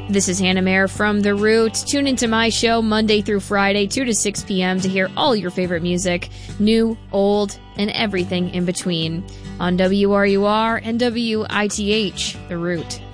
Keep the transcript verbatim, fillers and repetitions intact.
This is Hannah Mayer from The Root. Tune into my show Monday through Friday, two to six p.m. to hear all your favorite music, new, old, and everything in between on W R U R and W I T H, The Root.